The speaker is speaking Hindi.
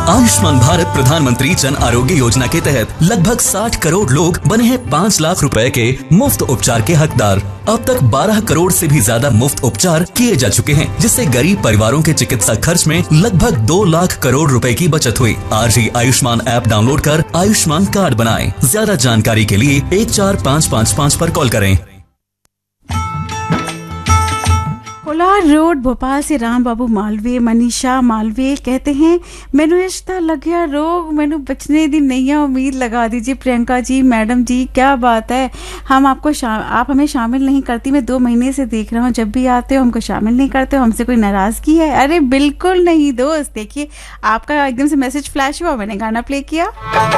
आयुष्मान भारत प्रधानमंत्री जन आरोग्य योजना के तहत लगभग 60 करोड़ लोग बने हैं 5 लाख रुपए के मुफ्त उपचार के हकदार। अब तक 12 करोड़ से भी ज्यादा मुफ्त उपचार किए जा चुके हैं, जिससे गरीब परिवारों के चिकित्सा खर्च में लगभग 2 लाख करोड़ रुपए की बचत हुई। आज ही आयुष्मान ऐप डाउनलोड कर आयुष्मान कार्ड बनाएं। ज्यादा जानकारी के लिए 14555 पर कॉल करें। कोलार रोड भोपाल से राम बाबू मालवीय मनीषा मालवीय कहते हैं, मैनू रिश्ता लग्या रोग, मैनू बचने दी नैया उम्मीद लगा दीजिए। प्रियंका जी, मैडम जी, क्या बात है, हम आपको आप हमें शामिल नहीं करती। मैं 2 महीने से देख रहा हूँ, जब भी आते हो हमको शामिल नहीं करते हो। हमसे कोई नाराजगी है? अरे बिल्कुल नहीं दोस्त। देखिए, आपका एकदम से मैसेज फ्लैश हुआ, मैंने गाना प्ले किया।